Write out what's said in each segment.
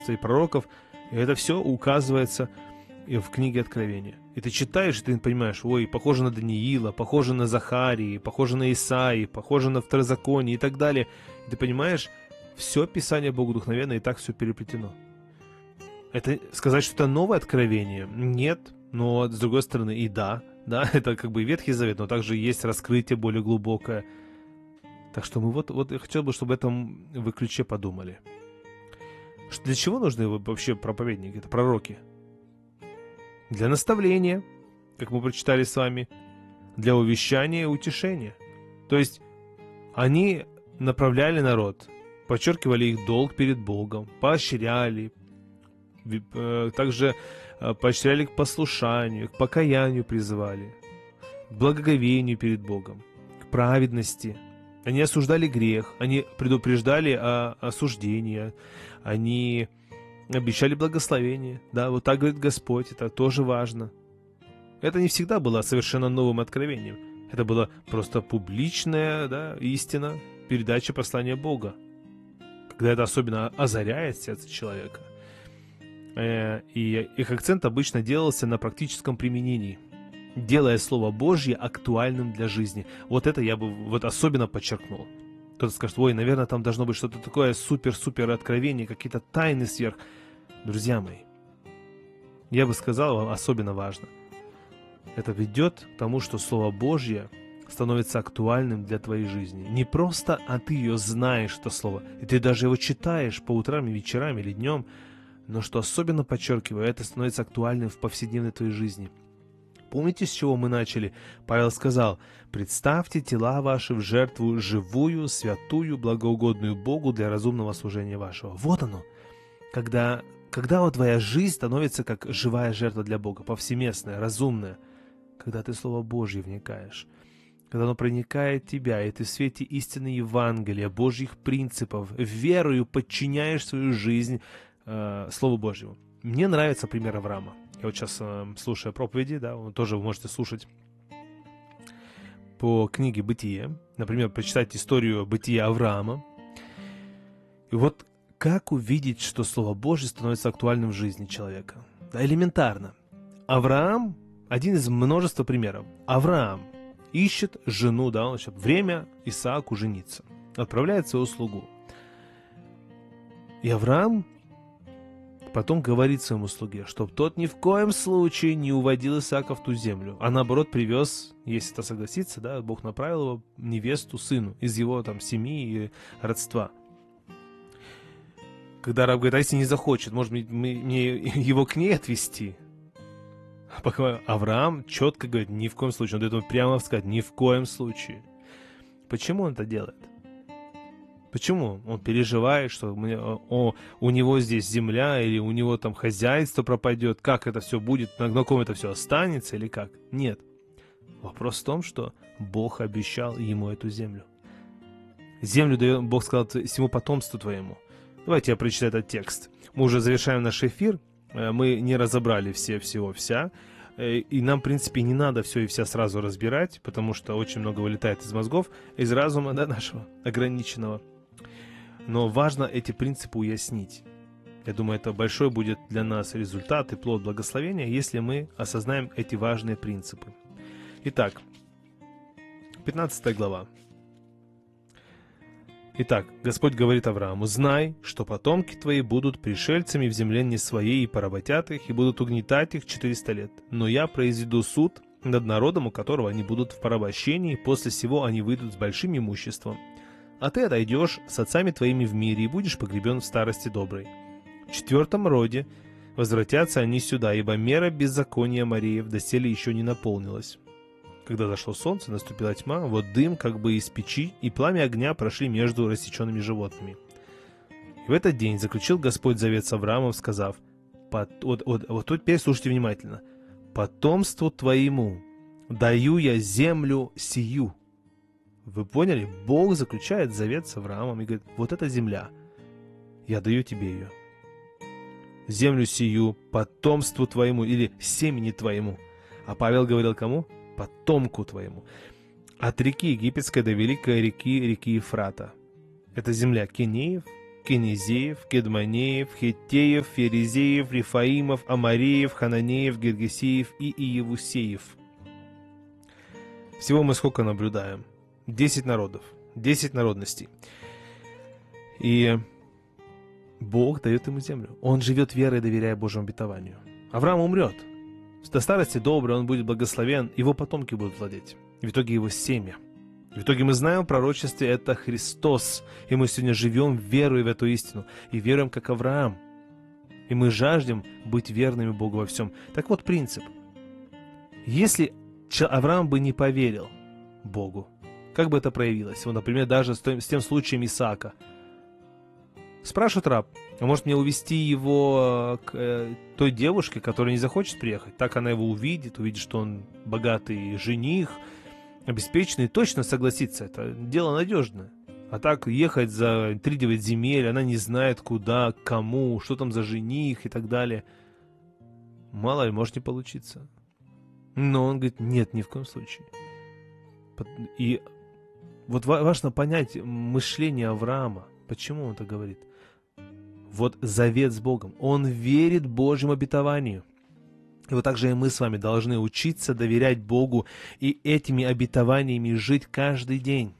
и пророков, и это все указывается и в книге Откровения. И ты читаешь, и ты понимаешь, ой, похоже на Даниила, похоже на Захарии, похоже на Исаии, похоже на Второзаконие и так далее. И ты понимаешь, все Писание богодухновенно, и так все переплетено. Это сказать, что это новое откровение? Нет, но с другой стороны и да, это как бы Ветхий Завет, но также есть раскрытие более глубокое. Так что мы вот я хотел бы, чтобы вы ключе подумали. Для чего нужны вообще проповедники, это пророки? Для наставления, как мы прочитали с вами, для увещания и утешения. То есть они направляли народ, подчеркивали их долг перед Богом, поощряли, также поощряли к послушанию, к покаянию призывали, к благоговению перед Богом, к праведности. Они осуждали грех, они предупреждали о осуждении, они обещали благословение. Да, вот так говорит Господь, это тоже важно. Это не всегда было совершенно новым откровением. Это была просто публичная, истина, передача послания Бога. Когда это особенно озаряет сердце человека. И их акцент обычно делался на практическом применении, делая Слово Божье актуальным для жизни. Вот это я бы особенно подчеркнул. Кто-то скажет, ой, наверное, там должно быть что-то такое супер-супер откровение, какие-то тайны сверх. Друзья мои, я бы сказал вам, особенно важно. Это ведет к тому, что Слово Божье становится актуальным для твоей жизни. Не просто, а ты ее знаешь, это Слово, и ты даже его читаешь по утрам и вечерам или днем, но что особенно подчеркиваю, это становится актуальным в повседневной твоей жизни. Помните, с чего мы начали? Павел сказал, «Представьте тела ваши в жертву живую, святую, благоугодную Богу для разумного служения вашего». Вот оно. Когда вот твоя жизнь становится как живая жертва для Бога, повсеместная, разумная, когда ты в Слово Божье вникаешь, когда оно проникает в тебя, и ты в свете истины Евангелия, Божьих принципов, верою подчиняешь свою жизнь Слову Божьему. Мне нравится пример Авраама. Я вот сейчас слушаю проповеди, тоже вы можете слушать по книге «Бытие». Например, прочитать историю бытия Авраама. И вот как увидеть, что Слово Божье становится актуальным в жизни человека? Да, элементарно. Авраам – один из множества примеров. Авраам ищет жену, время Исааку жениться. Отправляет свою слугу. И Авраам потом говорит своему слуге, чтобы тот ни в коем случае не уводил Исаака в ту землю, а наоборот привез, если это согласится, Бог направил его, невесту сыну из его семьи и родства. Когда раб говорит, а если не захочет, может быть, мне его к ней отвезти? Авраам четко говорит, ни в коем случае, он дает ему прямо сказать, ни в коем случае. Почему он это делает? Почему? Он переживает, что у него здесь земля, или у него там хозяйство пропадет, как это все будет, на ком это все останется, или как? Нет. Вопрос в том, что Бог обещал ему эту землю. Землю дает, Бог сказал, всему потомству твоему. Давайте я прочитаю этот текст. Мы уже завершаем наш эфир, мы не разобрали всего-вся, и нам, в принципе, не надо все и вся сразу разбирать, потому что очень много вылетает из мозгов, из разума нашего ограниченного. Но важно эти принципы уяснить. Я думаю, это большой будет для нас результат и плод благословения, если мы осознаем эти важные принципы. Итак, 15 глава. Итак, Господь говорит Аврааму, «Знай, что потомки твои будут пришельцами в земле не своей и поработят их, и будут угнетать их 400 лет. Но я произведу суд над народом, у которого они будут в порабощении, и после сего они выйдут с большим имуществом. А ты отойдешь с отцами твоими в мире и будешь погребен в старости доброй. В 4-м роде возвратятся они сюда, ибо мера беззакония Мареев доселе еще не наполнилась». Когда зашло солнце, наступила тьма, вот дым как бы из печи и пламя огня прошли между рассеченными животными. И в этот день заключил Господь завет с Авраамом, сказав, вот тут теперь слушайте внимательно, «Потомству твоему даю я землю сию». Вы поняли? Бог заключает завет с Авраамом и говорит, вот эта земля, я даю тебе ее. Землю сию потомству твоему или семени твоему. А Павел говорил кому? Потомку твоему. От реки Египетской до великой реки Ефрата. Это земля Кинеев, Кенезеев, Кедманеев, Хеттеев, Ферезеев, Рифаимов, Амареев, Хананеев, Гергесеев и Иевусеев. Всего мы сколько наблюдаем? 10 народов, 10 народностей. И Бог дает ему землю. Он живет верой, доверяя Божьему обетованию. Авраам умрет. До старости добрый, он будет благословен, его потомки будут владеть. И в итоге его семя. В итоге мы знаем в пророчестве это Христос. И мы сегодня живем, веруя в эту истину. И веруем, как Авраам. И мы жаждем быть верными Богу во всем. Так вот принцип. Если Авраам бы не поверил Богу, как бы это проявилось? Вот, например, даже с тем случаем Исаака. Спрашивает раб, а может мне увести его к той девушке, которая не захочет приехать? Так она его увидит, что он богатый жених, обеспеченный, точно согласится. Это дело надежное. А так ехать за 3-9 земель, она не знает куда, кому, что там за жених и так далее. Мало ли, может не получиться. Но он говорит, нет, ни в коем случае. И вот важно понять мышление Авраама. Почему он так говорит? Вот завет с Богом. Он верит Божьему обетованию. И вот так же и мы с вами должны учиться доверять Богу и этими обетованиями жить каждый день.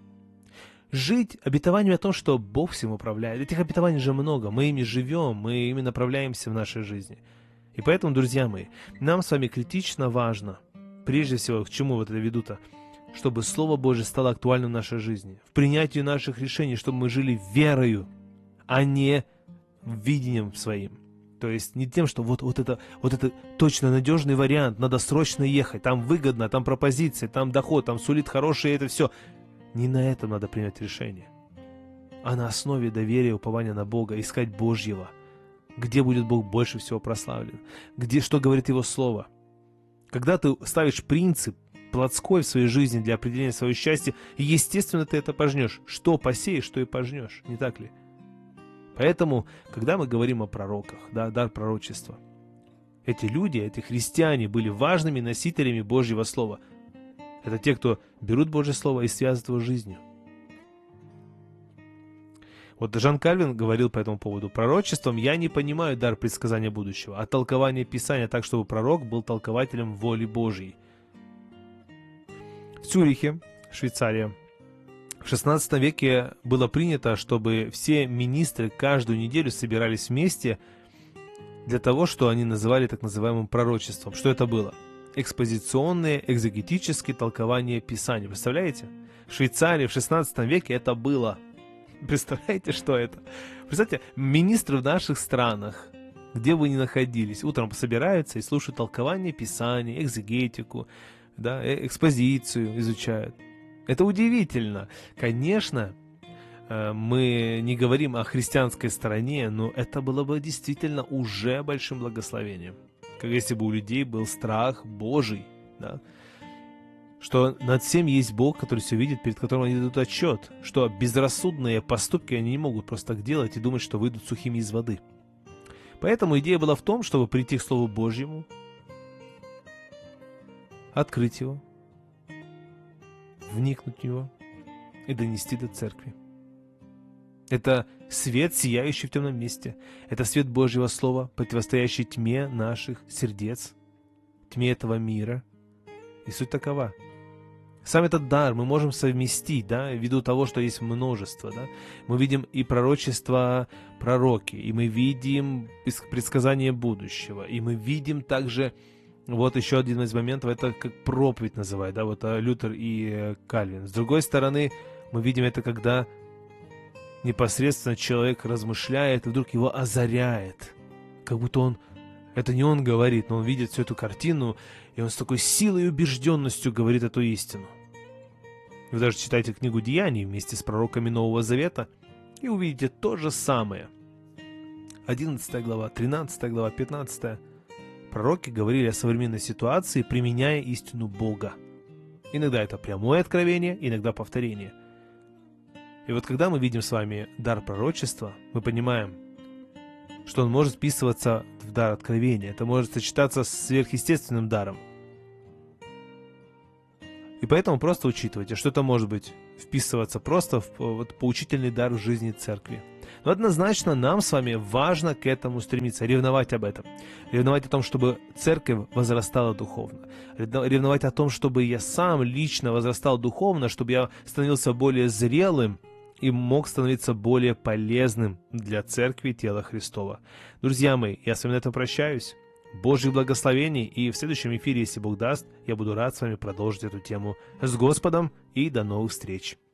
Жить обетованиями о том, что Бог всем управляет. Этих обетований же много. Мы ими живем, мы ими направляемся в нашей жизни. И поэтому, друзья мои, нам с вами критично важно, прежде всего, к чему вот это веду-то, чтобы Слово Божье стало актуальным в нашей жизни, в принятии наших решений, чтобы мы жили верою, а не видением своим. То есть не тем, что вот это точно надежный вариант, надо срочно ехать, там выгодно, там пропозиция, там доход, там сулит хорошее, это все. Не на этом надо принять решение, а на основе доверия, упования на Бога, искать Божьего, где будет Бог больше всего прославлен, что говорит Его Слово. Когда ты ставишь принцип плотской в своей жизни для определения своего счастья, естественно, ты это пожнешь. Что посеешь, что и пожнешь, не так ли? Поэтому, когда мы говорим о пророках, дар пророчества, эти люди, эти христиане были важными носителями Божьего Слова. Это те, кто берут Божье Слово и связывают его с жизнью. Вот Жан Кальвин говорил по этому поводу: пророчеством я не понимаю дар предсказания будущего, а толкование Писания так, чтобы пророк был толкователем воли Божьей. В Цюрихе, Швейцария, в XVI веке было принято, чтобы все министры каждую неделю собирались вместе для того, что они называли так называемым пророчеством. Что это было? Экспозиционные, экзегетические толкования Писания. Представляете? В Швейцарии в XVI веке это было. Представляете, что это? Представьте, министры в наших странах, где бы ни находились, утром собираются и слушают толкование Писания, экзегетику, экспозицию изучают. Это удивительно. Конечно, мы не говорим о христианской стороне, но это было бы действительно уже большим благословением. Как если бы у людей был страх Божий, что над всем есть Бог, который все видит, перед которым они дадут отчет, что безрассудные поступки они не могут просто так делать и думать, что выйдут сухими из воды. Поэтому идея была в том, чтобы прийти к Слову Божьему, открыть его, вникнуть в него и донести до церкви. Это свет, сияющий в темном месте. Это свет Божьего Слова, противостоящий тьме наших сердец, тьме этого мира. И суть такова. Сам этот дар мы можем совместить, ввиду того, что есть множество. Мы видим и пророчества пророки, и мы видим предсказание будущего, и мы видим также, вот еще один из моментов, это как проповедь называют, Лютер и Кальвин. С другой стороны, мы видим это, когда непосредственно человек размышляет, и вдруг его озаряет. Как будто это не он говорит, но он видит всю эту картину, и он с такой силой и убежденностью говорит эту истину. Вы даже читайте книгу Деяний вместе с пророками Нового Завета, и увидите то же самое. 11 глава, 13 глава, 15. Пророки говорили о современной ситуации, применяя истину Бога. Иногда это прямое откровение, иногда повторение. И вот когда мы видим с вами дар пророчества, мы понимаем, что он может вписываться в дар откровения, это может сочетаться с сверхъестественным даром. И поэтому просто учитывайте, что это может быть вписываться просто в поучительный дар в жизни церкви. Но однозначно нам с вами важно к этому стремиться, ревновать об этом. Ревновать о том, чтобы церковь возрастала духовно. Ревновать о том, чтобы я сам лично возрастал духовно, чтобы я становился более зрелым и мог становиться более полезным для церкви тела Христова. Друзья мои, я с вами на этом прощаюсь. Божьих благословений, и в следующем эфире, если Бог даст, я буду рад с вами продолжить эту тему с Господом, и до новых встреч.